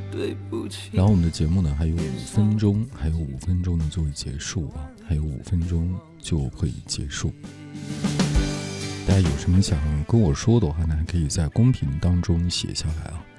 然后我们的节目呢还有5分钟，还有5分钟呢就会结束啊，还有5分钟就会结束。大家有什么想跟我说的话呢，还可以在公屏当中写下来啊。